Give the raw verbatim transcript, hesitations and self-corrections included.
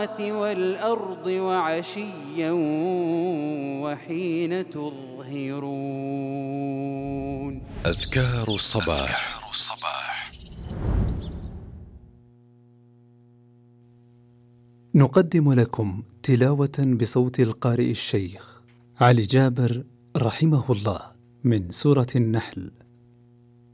والأرض وعشيا وحين تظهرون. أذكار الصباح. أذكار الصباح. نقدم لكم تلاوة بصوت القارئ الشيخ علي جابر رحمه الله من سورة النحل.